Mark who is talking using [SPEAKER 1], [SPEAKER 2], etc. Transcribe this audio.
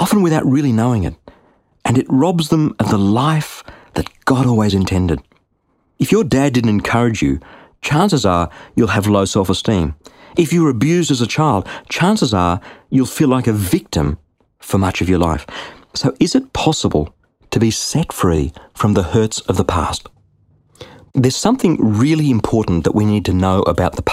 [SPEAKER 1] often without really knowing it, and it robs them of the life that God always intended. If your dad didn't encourage you, chances are you'll have low self-esteem. If you were abused as a child, chances are you'll feel like a victim for much of your life. So is it possible to be set free from the hurts of the past? There's something really important that we need to know about the